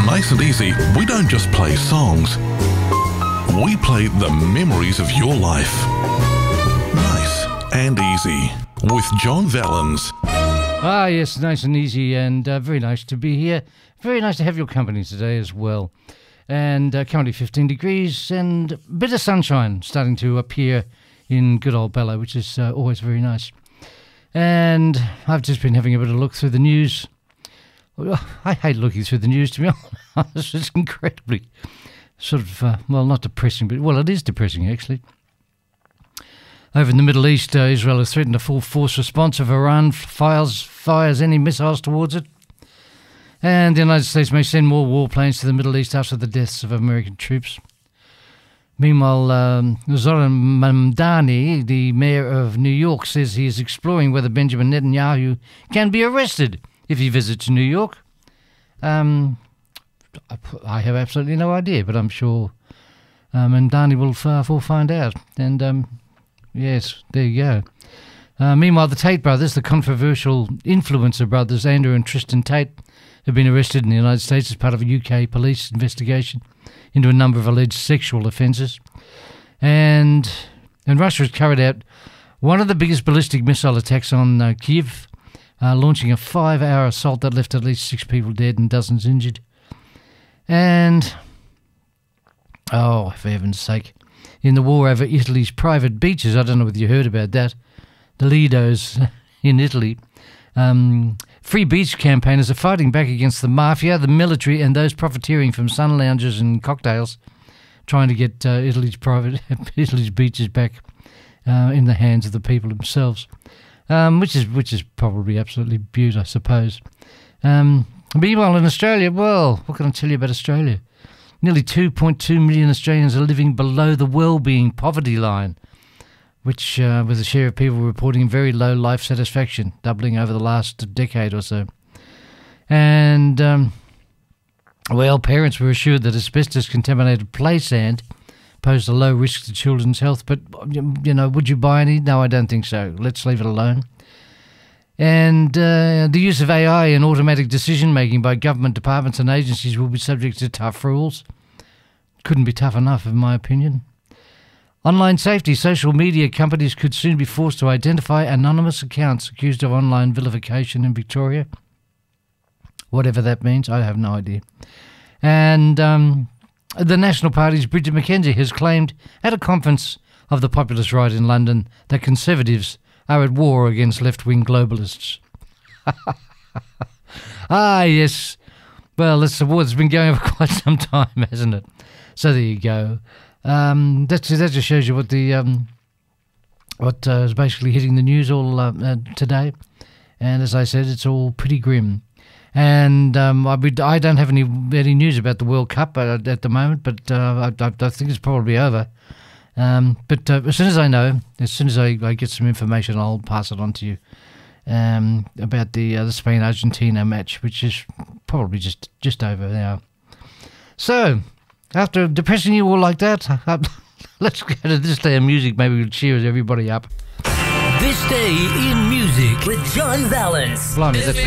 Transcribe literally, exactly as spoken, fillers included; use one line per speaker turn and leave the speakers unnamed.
Nice and Easy, we don't just play songs. We play the memories of your life. Nice and Easy with John Vallens.
Ah, yes, nice and easy, and uh, very nice to be here. Very nice to have your company today as well. And uh, currently fifteen degrees and a bit of sunshine starting to appear in good old Bella, which is uh, always very nice. And I've just been having a bit of a look through the news. I hate looking through the news, to be honest. It's incredibly sort of, uh, well, not depressing, but, well, it is depressing, actually. Over in the Middle East, uh, Israel has threatened a full-force response if Iran fires, fires any missiles towards it. And the United States may send more warplanes to the Middle East after the deaths of American troops. Meanwhile, um, Zoran Mamdani, the mayor of New York, says he is exploring whether Benjamin Netanyahu can be arrested if he visits New York. Um, I have absolutely no idea, but I'm sure um, Mamdani will, uh, will find out. And um, yes, there you go. Uh, meanwhile, the Tate brothers, the controversial influencer brothers, Andrew and Tristan Tate, have been arrested in the United States as part of a U K police investigation into a number of alleged sexual offences. And, and Russia has carried out one of the biggest ballistic missile attacks on uh, Kyiv, uh, launching a five-hour assault that left at least six people dead and dozens injured. And, oh, for heaven's sake, in the war over Italy's private beaches, I don't know whether you heard about that, the Lidos in Italy, um, free beach campaigners are fighting back against the mafia, the military, and those profiteering from sun lounges and cocktails, trying to get uh, Italy's private Italy's beaches back uh, in the hands of the people themselves, um, which is which is probably absolutely beautiful, I suppose. Um, meanwhile, in Australia, well, what can I tell you about Australia? Nearly two point two million Australians are living below the well-being poverty line, which uh, with a share of people reporting very low life satisfaction, doubling over the last decade or so. And, um, well, parents were assured that asbestos-contaminated play sand posed a low risk to children's health, but, you know, would you buy any? No, I don't think so. Let's leave it alone. And uh, the use of A I in automatic decision-making by government departments and agencies will be subject to tough rules. Couldn't be tough enough, in my opinion. Online safety. Social media companies could soon be forced to identify anonymous accounts accused of online vilification in Victoria. Whatever that means, I have no idea. And um, the National Party's Bridget McKenzie has claimed at a conference of the populist right in London that Conservatives are at war against left-wing globalists. Ah, yes. Well, that's the war that's been going on for quite some time, hasn't it? So there you go. Um, that, that just shows you what the um, what uh, is basically hitting the news all uh, uh, today. And as I said, it's all pretty grim. And um, I, I don't have any any news about the World Cup at, at the moment, but uh, I, I think it's probably over. Um, but uh, as soon as I know, as soon as I, I get some information, I'll pass it on to you um, about the uh, the Spain-Argentina match, which is probably just, just over now. So, after depressing you all like that, uh, let's go to this day of music. Maybe we'll cheer everybody up.
This Day in Music with John Vallens.
Blimey, that's